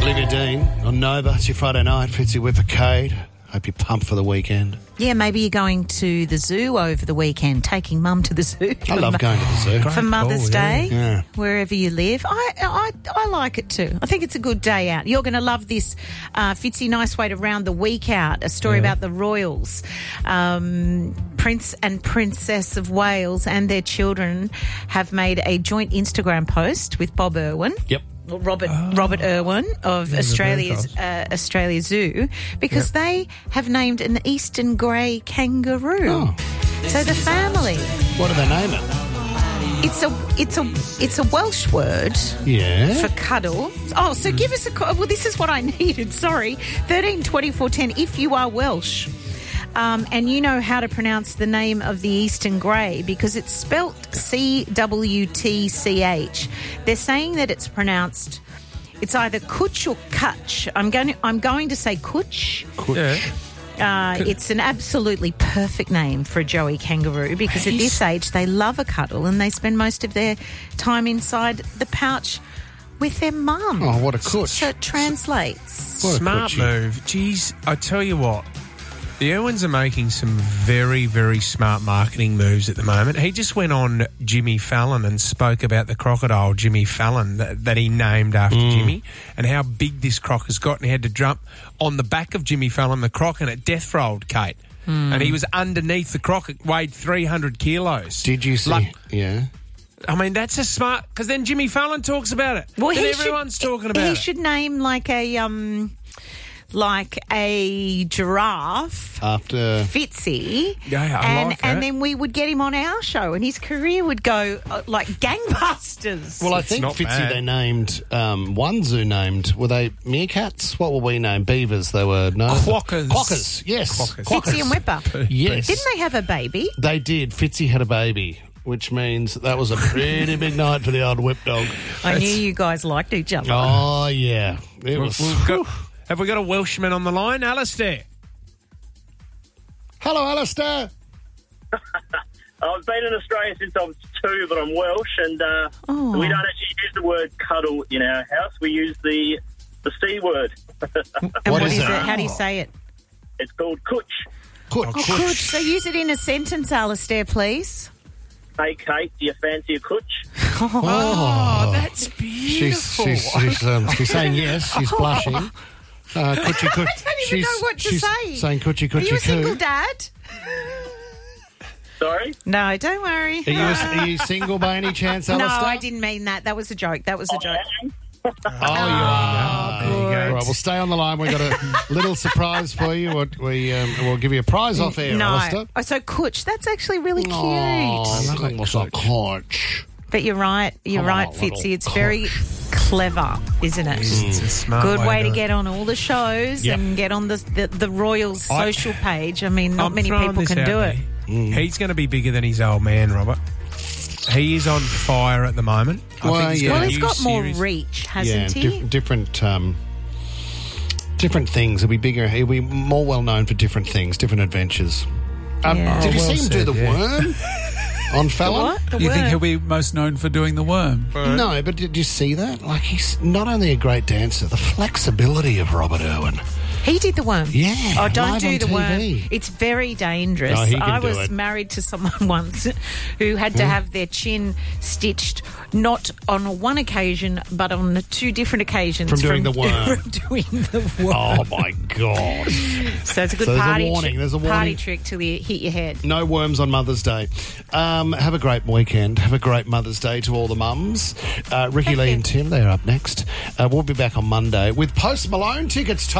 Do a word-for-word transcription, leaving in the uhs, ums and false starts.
Olivia Dean on Nova. It's your Friday night. Fitzy with the Cade. Hope you're pumped for the weekend. Yeah, maybe you're going to the zoo over the weekend, taking mum to the zoo. I love going to the zoo. For Mother's cool, yeah. Day, Yeah. wherever you live. I, I I like it too. I think it's a good day out. You're going to love this, uh, Fitzy, nice way to round the week out. A story Yeah. about the royals. Um, Prince and Princess of Wales and their children have made a joint Instagram post with Bob Irwin. Yep. Robert Robert Irwin of Yeah, Australia's the uh, Australia Zoo, because Yep. they have named an eastern grey kangaroo. Oh. So the family, What do they name it? it's a it's a it's a Welsh word Yeah. for cuddle. Oh, so give us a call. Well, this is what I needed. Sorry, thirteen twenty four ten. If you are Welsh. Um, and you know how to pronounce the name of the Eastern Grey, because it's spelt C W T C H. They're saying that it's pronounced, it's either Kutch or Kutch. I'm going to, I'm going to say Kutch. Yeah. Uh, it's an absolutely perfect name for a Joey kangaroo, because at this age they love a cuddle and they spend most of their time inside the pouch with their mum. Oh, what a Kutch. So it translates. What a Smart Kutchie. move. Jeez, I tell you what, the Irwins are making some very, very smart marketing moves at the moment. He just went on Jimmy Fallon and spoke about the crocodile, Jimmy Fallon, that, that he named after Mm. Jimmy, and how big this croc has got, and he had to jump on the back of Jimmy Fallon, the croc, and it death rolled, Kate. Mm. And he was underneath the croc. It weighed three hundred kilos. Did you see? Like- yeah. I mean, that's a smart... Because then Jimmy Fallon talks about it. Well, then he everyone's should, talking about he it. should name like a um, like a giraffe, After. Fitzy, Yeah, yeah, I and like and that. then we would get him on our show, and his career would go uh, like gangbusters. Well, I It's think not Fitzy, bad. they named um, one zoo named, were they meerkats? What were we named? Beavers. They were no Quokkas. Quokkas. Yes, Quokkas. Fitzy and Whipper. Yes, Didn't they have a baby? They did. Fitzy had a baby, which means that was a pretty big night for the old whip dog. I knew you guys liked each other. Oh yeah, it was. We've got, have we got a Welshman on the line? Alistair. Hello, Alistair. I've been in Australia since I was two, but I'm Welsh, and uh, Oh. we don't actually use the word cuddle in our house. We use the the C word. And What what is is, it? it? How do you say it? It's called kutch. Good. Oh, good. So use it in a sentence, Alistair, please. Hey, Kate, do you fancy a kutch? Oh, that's She's beautiful. she's she's, um, she's saying yes. She's blushing. Uh, coochie cooch. I don't even she's, know what to she's say. Saying coochie Are you coochie a single coo. dad? Sorry? No, don't worry. Are you, are you single by any chance, No, Alistair? I didn't mean that. That was a joke. That was a joke. Oh, you are. There you go. All right, well, stay on the line. We've got a little surprise for you. What we um, we'll give you a prize off air, No. Alistair. Oh, so Kutch, that's actually really cute. Oh, love that it, was a coach. But you're right. You're Come right, on, little Fitzy. It's very clever, isn't it? It's a smart Good way to do it. get on all the shows Yep. and get on the the, the Royals I- social page. I mean, not I'm many throwing people this can out do there. it. He's going to be bigger than his old man, Robert. He is on fire at the moment. I Well, think he's yeah. got Well, a he's new got more series. reach, Yeah, hasn't he? dif- different um, different things. He'll be bigger. He'll be more well known for different things, different adventures. Um, Yeah. Did Oh, you well see him said, do the yeah. worm on The Fallon? what? The You think worm. he'll be most known for doing the worm? No, but did you see that? Like, he's not only a great dancer, the flexibility of Robert Irwin. He did the worm. Yeah, Oh, don't live do on the T V. worm. It's very dangerous. No, he can I do was it. married to someone once who had to have their chin stitched not on one occasion but on two different occasions From doing the worm. from doing the worm. Oh, my God. So it's a good So there's a party, warning, tri- there's a party warning. trick till you hit your head. No worms on Mother's Day. Um, have a great weekend. Have a great Mother's Day to all the mums. Uh, Ricky Thank Lee you. and Tim, they're up next. Uh, we'll be back on Monday with Post Malone tickets.